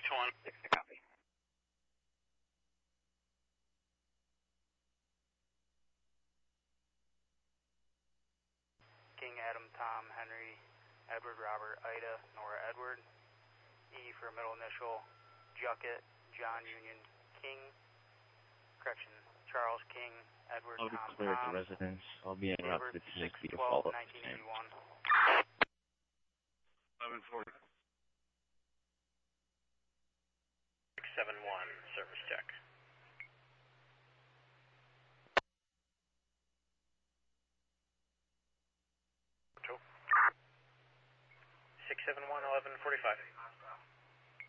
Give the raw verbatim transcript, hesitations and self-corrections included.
one. Six to copy. King Adam Tom Henry Edward Robert Ida Nora Edward. E for middle initial Jucket John Union King. Correction, Charles King Edward I'll be Tom clear at the Tom. residence. I'll be en route to the six Tennessee to twelve follow up. nineteen eighty-one. eleven forty. six seven one, service check.